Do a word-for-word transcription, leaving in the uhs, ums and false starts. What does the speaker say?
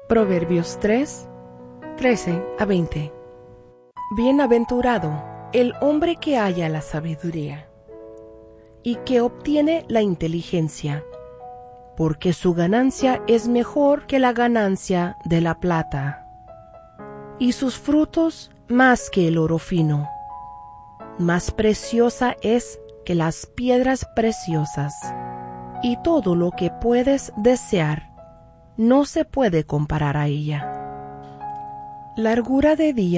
Proverbios tres, trece a veinte. Bienaventurado el hombre que halla la sabiduría y que obtiene la inteligencia, porque su ganancia es mejor que la ganancia de la plata, y sus frutos más que el oro fino. Más preciosa es que las piedras preciosas, y todo lo que puedes desear no se puede comparar a ella. Largura de día